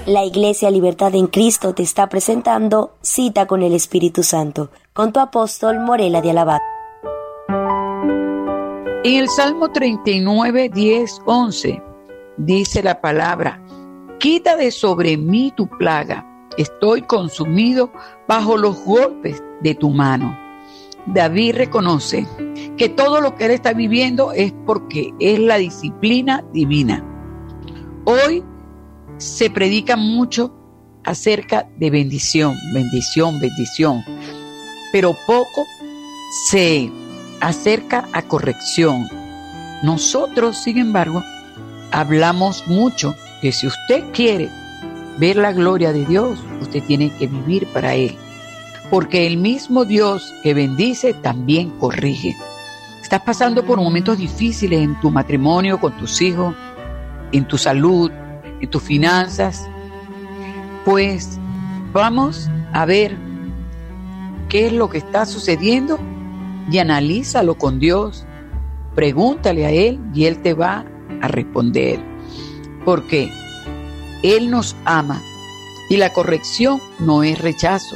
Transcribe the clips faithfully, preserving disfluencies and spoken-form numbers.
La Iglesia Libertad en Cristo te está presentando Cita con el Espíritu Santo, con tu apóstol Morela de Alabat. En el Salmo treinta y nueve, diez, once, dice la palabra: quita de sobre mí tu plaga, estoy consumido bajo los golpes de tu mano. David reconoce que todo lo que él está viviendo es porque es la disciplina divina. Hoy se predica mucho acerca de bendición, bendición, bendición, pero poco se acerca a corrección. Nosotros, sin embargo, hablamos mucho que si usted quiere ver la gloria de Dios, usted tiene que vivir para Él, porque el mismo Dios que bendice también corrige. Estás pasando por momentos difíciles en tu matrimonio, con tus hijos, en tu salud, en tus finanzas, pues vamos a ver qué es lo que está sucediendo y analízalo con Dios. Pregúntale a Él y Él te va a responder, porque Él nos ama y la corrección no es rechazo,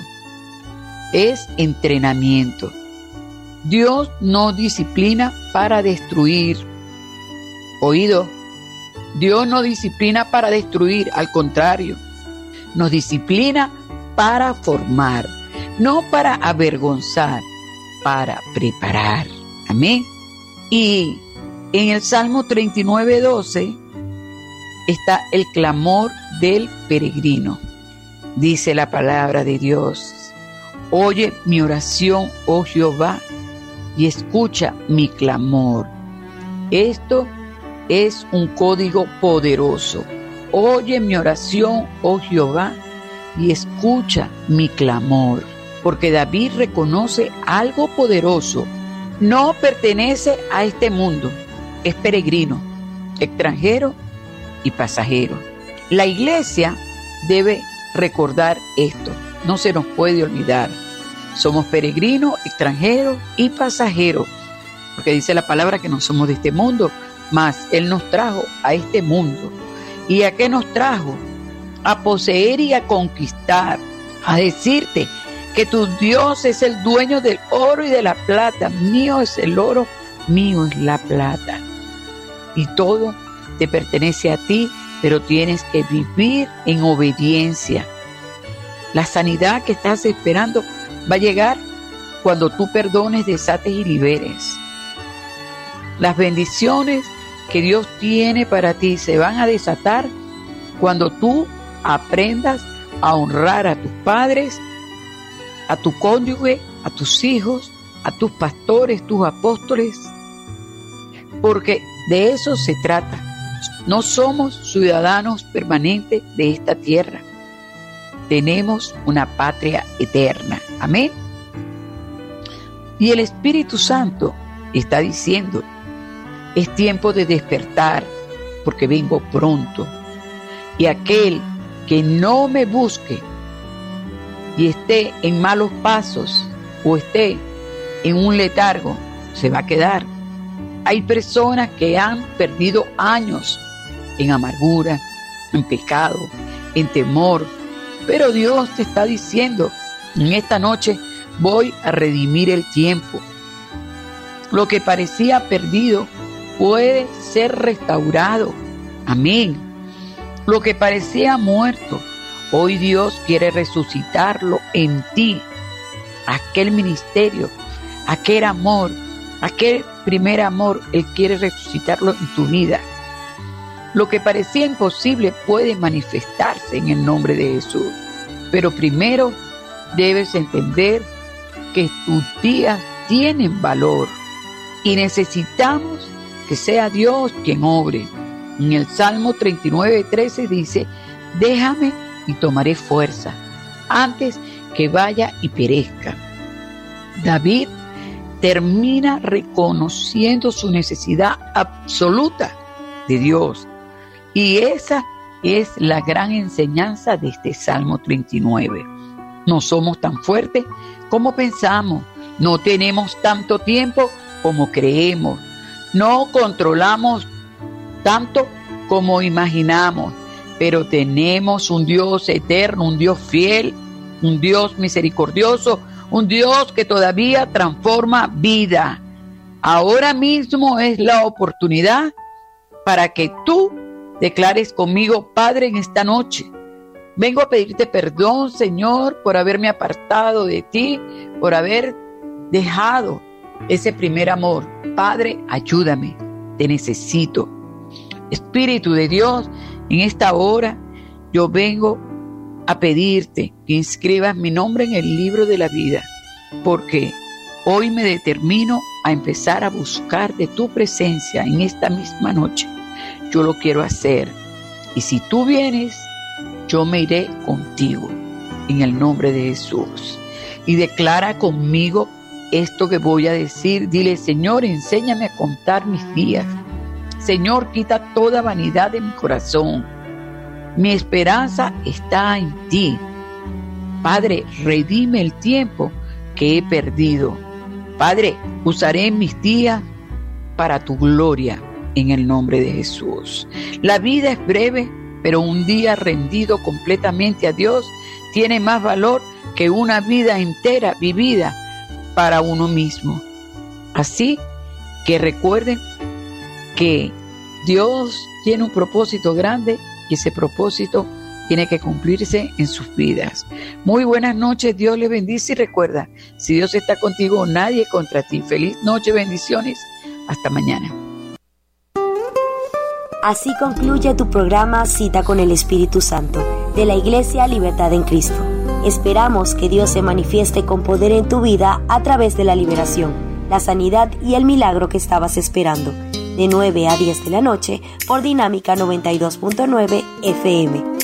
es entrenamiento. Dios no disciplina para destruir. Oído, Dios no disciplina para destruir, al contrario, nos disciplina para formar, no para avergonzar, para preparar. Amén. Y en el Salmo treinta y nueve, doce está el clamor del peregrino. Dice la palabra de Dios: oye mi oración, oh Jehová, y escucha mi clamor. Esto es un código poderoso. Oye mi oración, oh Jehová, y escucha mi clamor. Porque David reconoce algo poderoso. No pertenece a este mundo. Es peregrino, extranjero y pasajero. La iglesia debe recordar esto. No se nos puede olvidar. Somos peregrinos, extranjeros y pasajeros. Porque dice la palabra que no somos de este mundo, mas Él nos trajo a este mundo. ¿Y a qué nos trajo? A poseer y a conquistar. A decirte que tu Dios es el dueño del oro y de la plata. Mío es el oro, mío es la plata. Y todo te pertenece a ti, pero tienes que vivir en obediencia. La sanidad que estás esperando va a llegar cuando tú perdones, desates y liberes. Las bendiciones que Dios tiene para ti se van a desatar cuando tú aprendas a honrar a tus padres, a tu cónyuge, a tus hijos, a tus pastores, tus apóstoles, porque de eso se trata. No somos ciudadanos permanentes de esta tierra. Tenemos una patria eterna. Amén. Y el Espíritu Santo está diciendo: es tiempo de despertar, porque vengo pronto. Y aquel que no me busque y esté en malos pasos o esté en un letargo, se va a quedar. Hay personas que han perdido años en amargura, en pecado, en temor, pero Dios te está diciendo: en esta noche voy a redimir el tiempo. Lo que parecía perdido puede ser restaurado. Amén. Lo que parecía muerto, hoy Dios quiere resucitarlo en ti. Aquel ministerio, aquel amor, aquel primer amor, Él quiere resucitarlo en tu vida. Lo que parecía imposible puede manifestarse en el nombre de Jesús. Pero primero debes entender que tus días tienen valor y necesitamos que sea Dios quien obre. En el Salmo treinta y nueve, trece dice: déjame y tomaré fuerza antes que vaya y perezca. David termina reconociendo su necesidad absoluta de Dios. Y esa es la gran enseñanza de este Salmo treinta y nueve. No somos tan fuertes como pensamos. No tenemos tanto tiempo como creemos. No controlamos tanto como imaginamos. pero tenemos un Dios eterno, un Dios fiel, un Dios misericordioso, un Dios que todavía transforma vida. Ahora mismo es la oportunidad para que tú declares conmigo: Padre, en esta noche vengo a pedirte perdón, Señor, por haberme apartado de ti, por haber dejado ese primer amor. Padre, ayúdame, te necesito. Espíritu de Dios, en esta hora yo vengo a pedirte que inscribas mi nombre en el libro de la vida, porque hoy me determino a empezar a buscar de tu presencia en esta misma noche. Yo lo quiero hacer, y si tú vienes, yo me iré contigo en el nombre de Jesús. Y declara conmigo esto que voy a decir. Dile: Señor, enséñame a contar mis días. Señor, quita toda vanidad de mi corazón. Mi esperanza está en ti. Padre, redime el tiempo que he perdido. Padre, usaré mis días para tu gloria en el nombre de Jesús. La vida es breve, pero un día rendido completamente a Dios tiene más valor que una vida entera vivida para uno mismo. Así que recuerden que Dios tiene un propósito grande y ese propósito tiene que cumplirse en sus vidas. Muy buenas noches, Dios les bendice, y recuerda, si Dios está contigo, nadie contra ti. Feliz noche, bendiciones, hasta mañana. Así concluye tu programa Cita con el Espíritu Santo de la Iglesia Libertad en Cristo. Esperamos que Dios se manifieste con poder en tu vida a través de la liberación, la sanidad y el milagro que estabas esperando. De nueve a diez de la noche por Dinámica noventa y dos punto nueve F M.